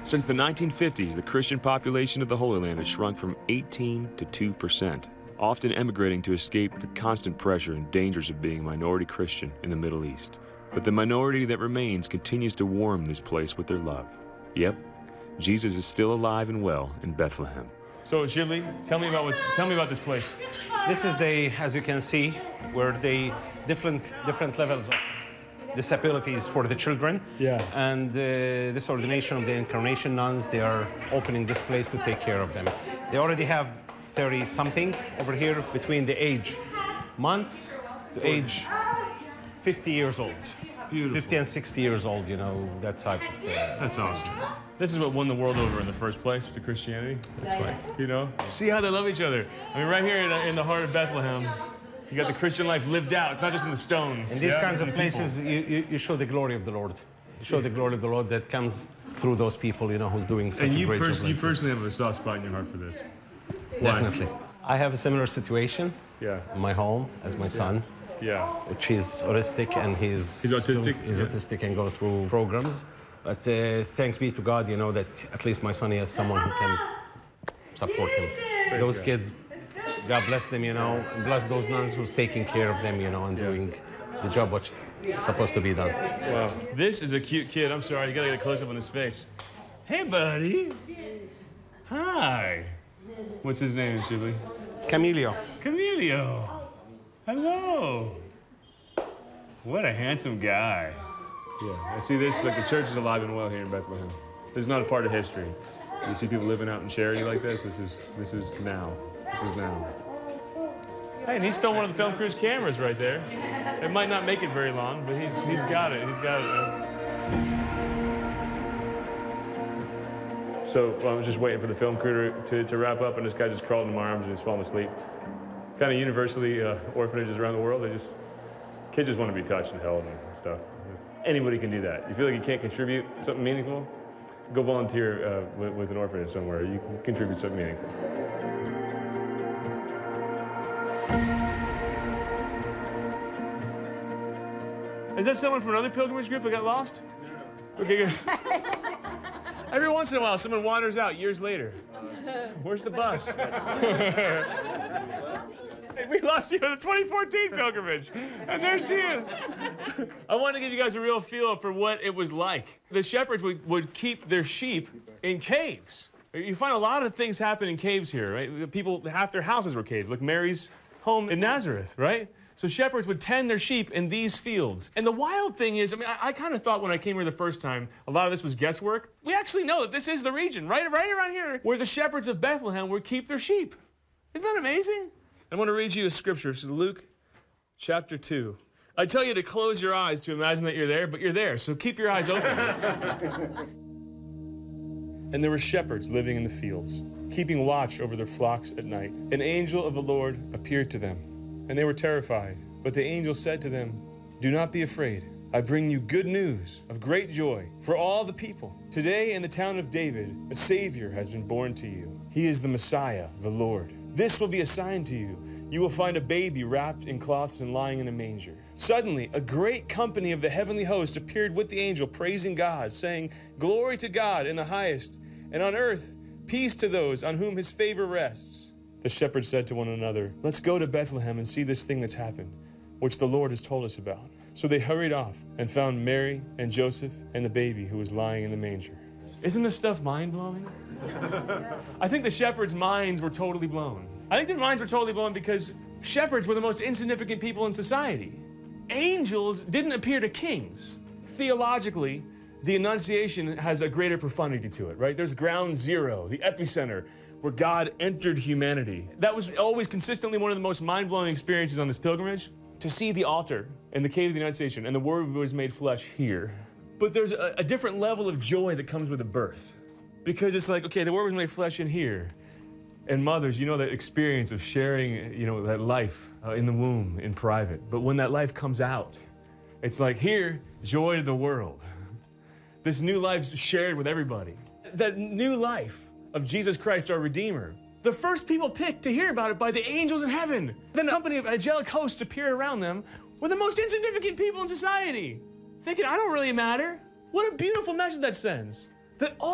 Since the 1950s, the Christian population of the Holy Land has shrunk from 18 to 2%, often emigrating to escape the constant pressure and dangers of being a minority Christian in the Middle East. But the minority that remains continues to warm this place with their love. Yep, Jesus is still alive and well in Bethlehem. So, Shibli, tell me about this place. This is as you can see, where the different levels of disabilities for the children. Yeah. And this ordination of the Incarnation nuns, they are opening this place to take care of them. They already have 30-something over here between the age months to age 50 years old. Beautiful. 50 and 60 years old, you know, that type of... That's awesome. This is what won the world over in the first place, to Christianity. That's right. You know? See how they love each other. I mean, right here in the heart of Bethlehem, you got the Christian life lived out. It's not just in the stones. In these kinds of places, you show the glory of the Lord. You show the glory of the Lord that comes through those people, you know, who's doing such a great job. And you personally have a soft spot in your heart for this. Definitely. I have a similar situation in my home as my son. Yeah. Which is autistic, and he's autistic? He's autistic and go through programs. But thanks be to God, you know, that at least my son has someone who can support him. Those kids, God bless them, you know, and bless those nuns who's taking care of them, you know, and doing the job what's supposed to be done. Wow. This is a cute kid. I'm sorry, you gotta get a close-up on his face. Hey, buddy. Hi. What's his name, Shibli? Camilio. Camilio. Hello. What a handsome guy. Yeah, I see this, like the church is alive and well here in Bethlehem. This is not a part of history. You see people living out in charity like this, this is now. This is now. Hey, and he's still one of the film crew's cameras right there. It might not make it very long, but he's got it. He's got it, man. So I was just waiting for the film crew to wrap up, and this guy just crawled in my arms and just falling asleep. Kind of universally, orphanages around the world, kids just want to be touched and held and stuff. Anybody can do that. You feel like you can't contribute something meaningful? Go volunteer with an orphanage somewhere. You can contribute something meaningful. Is that someone from another pilgrimage group that got lost? No. Okay, good. Every once in a while, someone wanders out years later. Where's the bus? We lost you in the 2014 pilgrimage, and there she is. I want to give you guys a real feel for what it was like. The shepherds would keep their sheep in caves. You find a lot of things happen in caves here, right? People, half their houses were caves, like Mary's home in Nazareth, right? So shepherds would tend their sheep in these fields. And the wild thing is, I mean, I kind of thought when I came here the first time, a lot of this was guesswork. We actually know that this is the region, right around here, where the shepherds of Bethlehem would keep their sheep. Isn't that amazing? I want to read you a scripture. This is Luke chapter 2. I tell you to close your eyes to imagine that you're there, but you're there, so keep your eyes open. And there were shepherds living in the fields, keeping watch over their flocks at night. An angel of the Lord appeared to them, and they were terrified. But the angel said to them, "Do not be afraid. I bring you good news of great joy for all the people. Today in the town of David, a Savior has been born to you. He is the Messiah, the Lord. This will be a sign to you. You will find a baby wrapped in cloths and lying in a manger." Suddenly, a great company of the heavenly host appeared with the angel, praising God, saying, "Glory to God in the highest, and on earth, peace to those on whom his favor rests." The shepherds said to one another, "Let's go to Bethlehem and see this thing that's happened, which the Lord has told us about." So they hurried off and found Mary and Joseph and the baby who was lying in the manger. Isn't this stuff mind-blowing? I think the shepherds' minds were totally blown. I think their minds were totally blown because shepherds were the most insignificant people in society. Angels didn't appear to kings. Theologically, the Annunciation has a greater profundity to it, right? There's ground zero, the epicenter, where God entered humanity. That was always consistently one of the most mind-blowing experiences on this pilgrimage, to see the altar in the cave of the Annunciation, and the Word was made flesh here. But there's a different level of joy that comes with a birth. Because it's like, okay, the Word was made flesh in here. And mothers, you know that experience of sharing, you know, that life in the womb in private. But when that life comes out, it's like here, joy to the world. This new life's shared with everybody. That new life of Jesus Christ, our Redeemer. The first people picked to hear about it by the angels in heaven. Then a company of angelic hosts appear around them with the most insignificant people in society. Thinking, I don't really matter. What a beautiful message that sends. That all